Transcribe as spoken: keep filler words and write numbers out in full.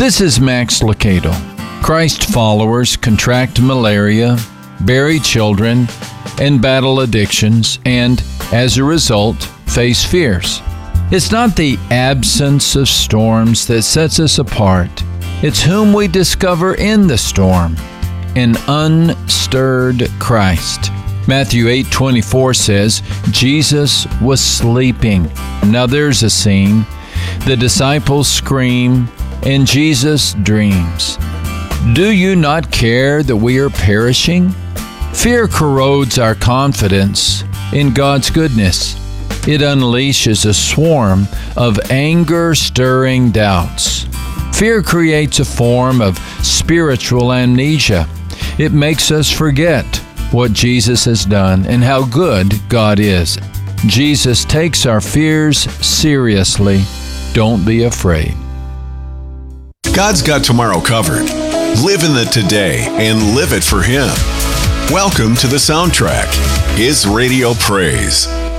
This is Max Lucado. Christ followers contract malaria, bury children, and battle addictions, and, as a result, face fears. It's not the absence of storms that sets us apart. It's whom we discover in the storm, an unstirred Christ. Matthew eight twenty-four says, Jesus was sleeping. Now there's a scene. The disciples scream, and Jesus dreams. Do you not care that we are perishing? Fear corrodes our confidence in God's goodness. It unleashes a swarm of anger-stirring doubts. Fear creates a form of spiritual amnesia. It makes us forget what Jesus has done and how good God is. Jesus takes our fears seriously. Don't be afraid. God's got tomorrow covered. Live in the today and live it for Him. Welcome to The Soundtrack, His Radio Praise.